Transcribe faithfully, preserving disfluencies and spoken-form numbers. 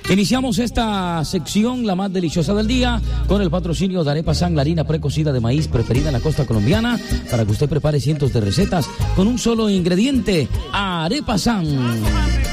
Iniciamos esta sección, la más deliciosa del día, con el patrocinio de Arepa San, la harina precocida de maíz preferida en la costa colombiana, para que usted prepare cientos de recetas con un solo ingrediente, Arepa San.